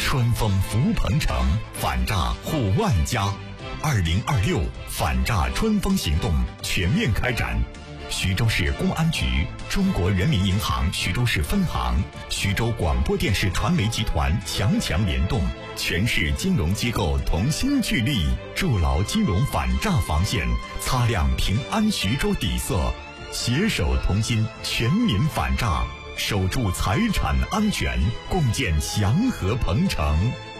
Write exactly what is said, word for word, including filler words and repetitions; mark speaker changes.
Speaker 1: 春风福鹏城，反诈护万家。二零二六反诈春风行动全面开展。徐州市公安局、中国人民银行徐州市分行、徐州广播电视传媒集团强强联动，全市金融机构同心聚力，筑牢金融反诈防线，擦亮平安徐州底色，携手同心，全民反诈，守住财产安全，共建祥和鹏城。